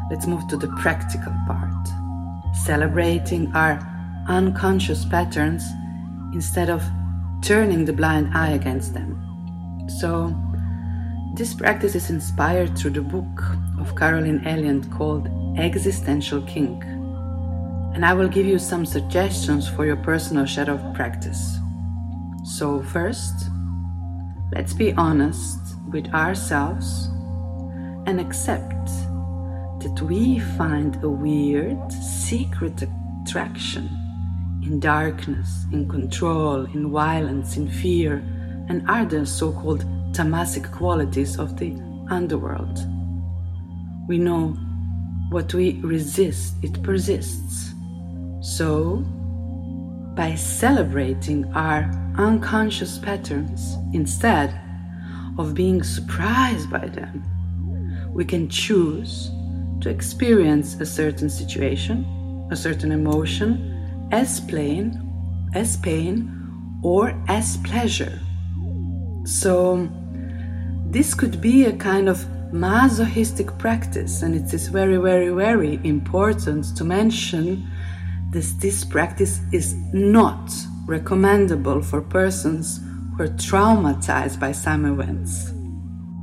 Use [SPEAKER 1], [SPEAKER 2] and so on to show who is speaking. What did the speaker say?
[SPEAKER 1] let's move to the practical part. Celebrating our unconscious patterns instead of turning the blind eye against them. So, this practice is inspired through the book of Caroline Elliott called Existential Kink. And I will give you some suggestions for your personal shadow practice. So first, let's be honest with ourselves and accept that we find a weird, secret attraction in darkness, in control, in violence, in fear, and other so-called tamasic qualities of the underworld. We know what we resist, it persists. So, by celebrating our unconscious patterns instead of being surprised by them, we can choose to experience a certain situation, a certain emotion, as pain or as pleasure. So, this could be a kind of masochistic practice, and it is very, very, very important to mention that this practice is not recommendable for persons who are traumatized by some events.